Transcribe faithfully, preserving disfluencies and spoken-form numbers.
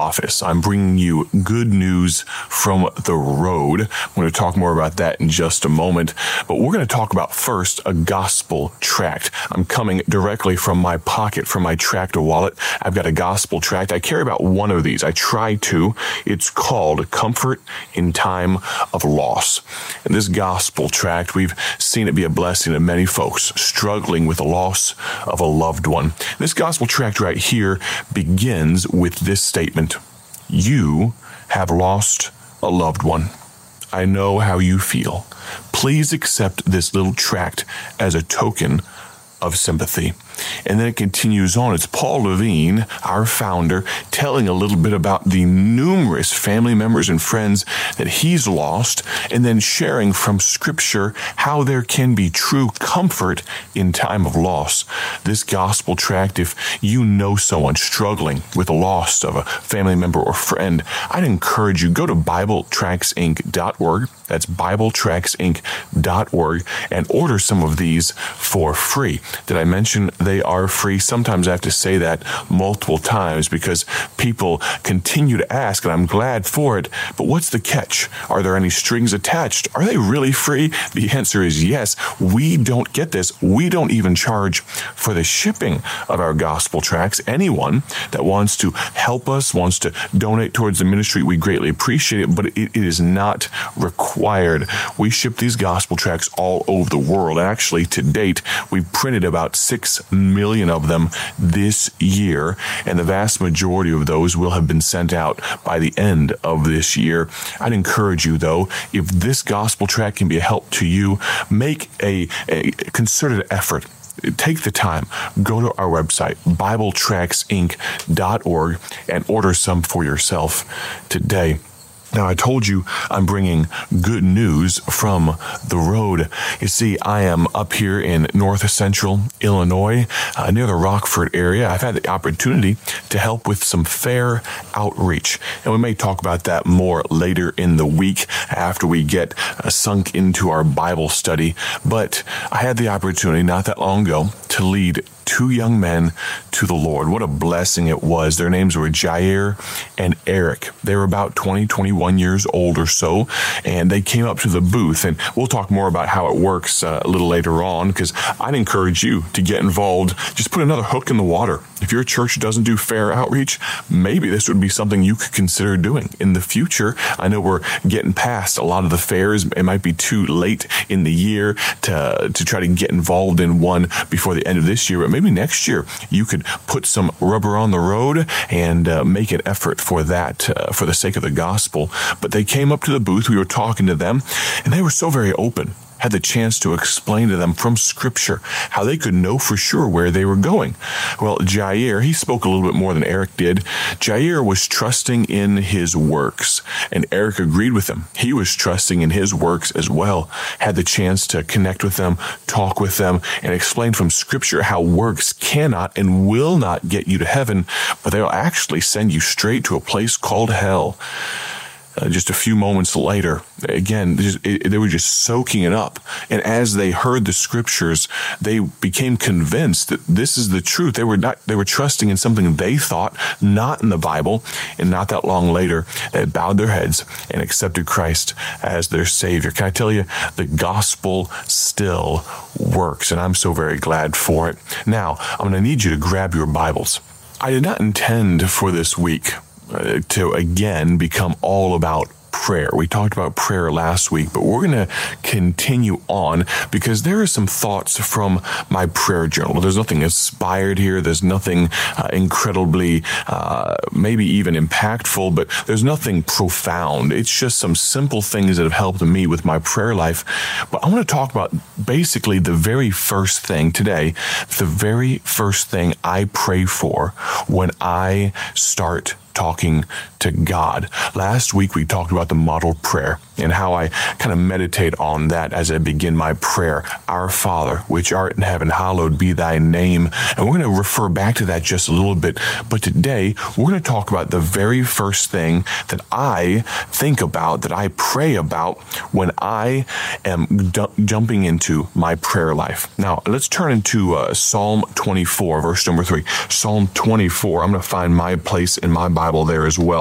office. I'm bringing you good news from the road. I'm going to talk more about that in just a moment, but we're going to talk about first a gospel tract. I'm coming directly from my pocket, from my Tractor wallet. I've got a gospel tract. I carry about one of these. I try to. It's called Comfort in Time of Loss. And this gospel tract, we've seen it be a blessing to many folks struggling with the loss of a loved one. This gospel tract right here begins with this statement: you have lost a loved one. I know how you feel. Please accept this little tract as a token of sympathy. And then it continues on. It's Paul Levine, our founder, telling a little bit about the numerous family members and friends that he's lost, and then sharing from Scripture how there can be true comfort in time of loss. This gospel tract, if you know someone struggling with the loss of a family member or friend, I'd encourage you, go to Bible Tracts Inc dot org. That's Bible Tracts Inc dot org, and order some of these for free. Did I mention they are free? Sometimes I have to say that multiple times because people continue to ask, and I'm glad for it, but what's the catch? Are there any strings attached? Are they really free? The answer is yes. We don't get this. We don't even charge for the shipping of our gospel tracts. Anyone that wants to help us, wants to donate towards the ministry, we greatly appreciate it, but it, it is not required. We ship these gospel tracts all over the world. Actually, to date, we've printed about six million of them this year, and the vast majority of those will have been sent out by the end of this year. I'd encourage you, though, if this gospel tract can be a help to you, make a, a concerted effort. Take the time, go to our website, Bible Tracts Inc dot org, and order some for yourself today. Now, I told you I'm bringing good news from the road. You see, I am up here in north central Illinois, uh, near the Rockford area. I've had the opportunity to help with some fair outreach, and we may talk about that more later in the week after we get uh, sunk into our Bible study. But I had the opportunity not that long ago to lead two young men to the Lord. What a blessing it was. Their names were Jair and Eric. They were about twenty, twenty-one years old or so, and they came up to the booth, and we'll talk more about how it works uh, a little later on, because I'd encourage you to get involved. Just put another hook in the water. If your church doesn't do fair outreach, maybe this would be something you could consider doing in the future. I know we're getting past a lot of the fairs. It might be too late in the year to, to try to get involved in one before the end of this year, but maybe next year you could put some rubber on the road and uh, make an effort for that, uh, for the sake of the gospel. But they came up to the booth, we were talking to them, and they were so very open. Had the chance to explain to them from Scripture how they could know for sure where they were going. Well, Jair, he spoke a little bit more than Eric did. Jair was trusting in his works, and Eric agreed with him. He was trusting in his works as well. Had the chance to connect with them, talk with them, and explain from Scripture how works cannot and will not get you to heaven, but they'll actually send you straight to a place called hell. Uh, just a few moments later, again, just, it, they were just soaking it up. And as they heard the Scriptures, they became convinced that this is the truth. They were not, they were trusting in something they thought, not in the Bible. And not that long later, they bowed their heads and accepted Christ as their Savior. Can I tell you, the gospel still works, and I'm so very glad for it. Now, I'm going to need you to grab your Bibles. I did not intend for this week Uh, to again become all about prayer. We talked about prayer last week, but we're going to continue on because there are some thoughts from my prayer journal. There's nothing inspired here. There's nothing uh, incredibly, uh, maybe even impactful, but there's nothing profound. It's just some simple things that have helped me with my prayer life. But I want to talk about basically the very first thing today, the very first thing I pray for when I start talking to God. Last week, we talked about the model prayer and how I kind of meditate on that as I begin my prayer. Our Father, which art in heaven, hallowed be thy name. And we're going to refer back to that just a little bit. But today, we're going to talk about the very first thing that I think about, that I pray about when I am d- jumping into my prayer life. Now, let's turn into uh, Psalm twenty-four, verse number three. Psalm twenty-four. I'm going to find my place in my Bible. Bible there as well.